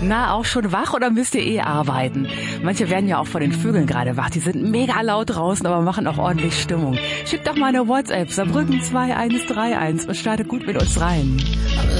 Na, auch schon wach oder müsst ihr arbeiten? Manche werden ja auch von den Vögeln gerade wach. Die sind mega laut draußen, aber machen auch ordentlich Stimmung. Schickt doch mal eine WhatsApp, Saarbrücken 2131 und startet gut mit uns rein.